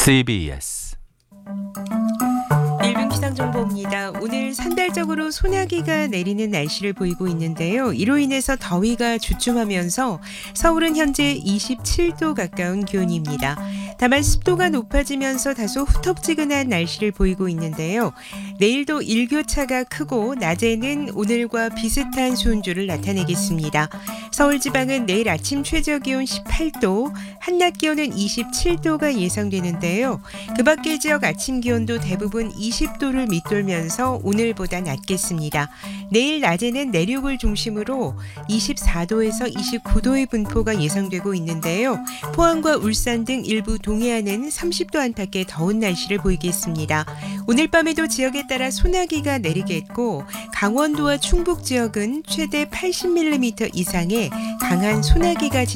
CBS 1분 기상정보입니다. 오늘 산발적으로 소나기가 내리는 날씨를 보이고 있는데요. 이로 인해서 더위가 주춤하면서 서울은 현재 27도 가까운 기온입니다. 다만 습도가 높아지면서 다소 후텁지근한 날씨를 보이고 있는데요. 내일도 일교차가 크고 낮에는 오늘과 비슷한 수온주를 나타내겠습니다. 서울 지방은 내일 아침 최저기온 18도, 한낮 기온은 27도가 예상되는데요. 그 밖의 지역 아침 기온도 대부분 20도를 밑돌면서 오늘보다 낮겠습니다. 내일 낮에는 내륙을 중심으로 24도에서 29도의 분포가 예상되고 있는데요. 포항과 울산 등 일부 동해안은 30도 안팎의 더운 날씨를 보이겠습니다. 오늘 밤에도 지역에 따라 소나기가 내리겠고 강원도와 충북 지역은 최대 80mm 이상의 강한 소나기가